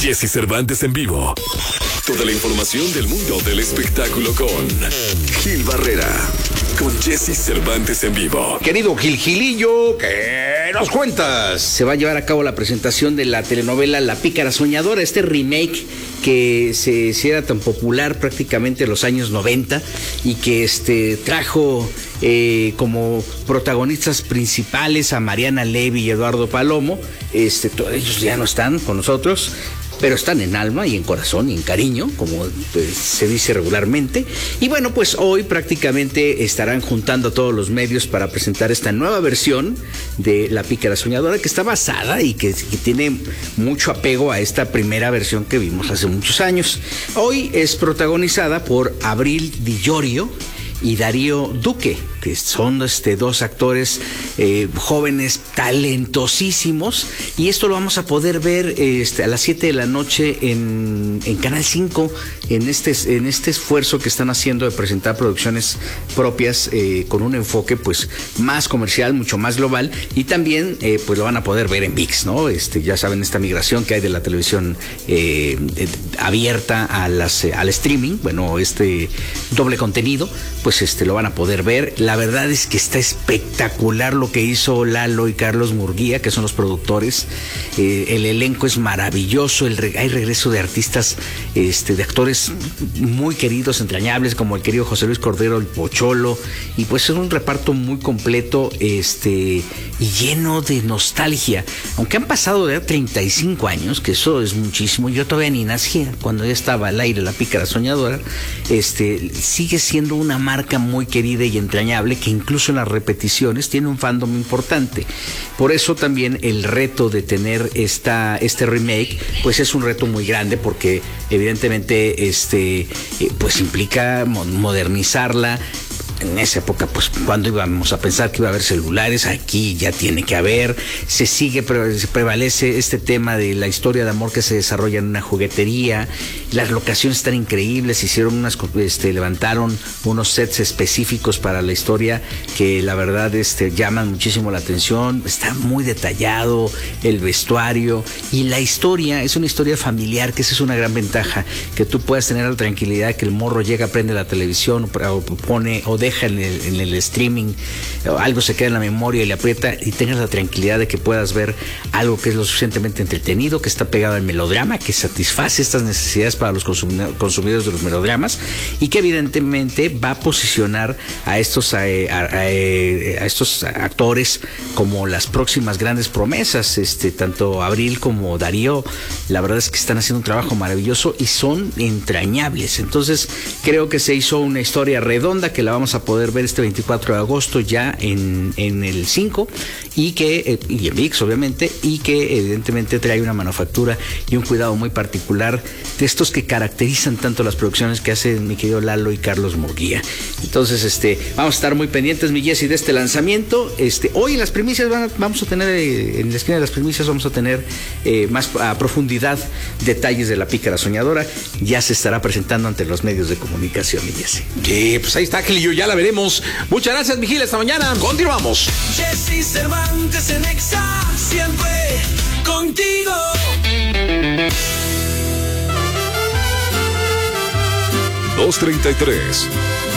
Jesse Cervantes en vivo. Toda la información del mundo del espectáculo con Gil Barrera. Con Jesse Cervantes en vivo. Querido Gilillo, ¿qué nos cuentas? Se va a llevar a cabo la presentación de la telenovela La Pícara Soñadora, este remake que se hiciera tan popular prácticamente en los años 90 y que trajo como protagonistas principales a Mariana Levy y Eduardo Palomo. Todos ellos ya no están con nosotros, pero están en alma y en corazón y en cariño, como se dice regularmente. Y bueno, pues hoy prácticamente estarán juntando a todos los medios para presentar esta nueva versión de La Pícara Soñadora, que está basada y que tiene mucho apego a esta primera versión que vimos hace muchos años. Hoy es protagonizada por Abril Di Llorio y Darío Duque, que son dos actores jóvenes talentosísimos, y esto lo vamos a poder ver a las 7 de la noche en Canal 5, en este esfuerzo que están haciendo de presentar producciones propias con un enfoque pues más comercial, mucho más global, y también pues lo van a poder ver en ViX, ¿no? Ya saben, esta migración que hay de la televisión abierta al streaming, bueno, doble contenido, pues lo van a poder ver. La verdad es que está espectacular lo que hizo Lalo y Carlos Murguía, que son los productores. El elenco es maravilloso, hay regreso de artistas, de actores muy queridos, entrañables, como el querido José Luis Cordero, el Pocholo, y pues es un reparto muy completo, y lleno de nostalgia. Aunque han pasado ya 35 años, que eso es muchísimo, yo todavía ni nacía cuando ya estaba al aire La Pícara Soñadora. Sigue siendo una marca muy querida y entrañable, que incluso en las repeticiones tiene un fandom importante. Por eso también el reto de tener este remake pues es un reto muy grande, porque evidentemente pues implica modernizarla. En esa época, pues, cuando íbamos a pensar que iba a haber celulares, aquí ya tiene que haber. Prevalece este tema de la historia de amor que se desarrolla en una juguetería. Las locaciones están increíbles, levantaron unos sets específicos para la historia que la verdad llaman muchísimo la atención. Está muy detallado el vestuario, y la historia es una historia familiar, que esa es una gran ventaja, que tú puedas tener la tranquilidad que el morro llega, prende la televisión o pone o deja en el streaming, algo se queda en la memoria y le aprieta, y tengas la tranquilidad de que puedas ver algo que es lo suficientemente entretenido, que está pegado al melodrama, que satisface estas necesidades para los consumidores de los melodramas, y que evidentemente va a posicionar a estos actores como las próximas grandes promesas. Tanto Abril como Darío, la verdad es que están haciendo un trabajo maravilloso y son entrañables. Entonces creo que se hizo una historia redonda, que la vamos a poder ver este 24 de agosto ya en el 5, y en ViX obviamente, y que evidentemente trae una manufactura y un cuidado muy particular de estos que caracterizan tanto las producciones que hacen mi querido Lalo y Carlos Murguía. Entonces vamos a estar muy pendientes, mi Jessy, de este lanzamiento. Hoy en las primicias vamos a tener, en la esquina de las primicias vamos a tener más a profundidad detalles de La Pícara Soñadora. Ya se estará presentando ante los medios de comunicación, mi Jessy. Pues ahí está, Gilillo, ya la veremos. Muchas gracias, mi Gil, esta mañana. Continuamos. Jesse Cervantes en Exa, siempre contigo. $2.33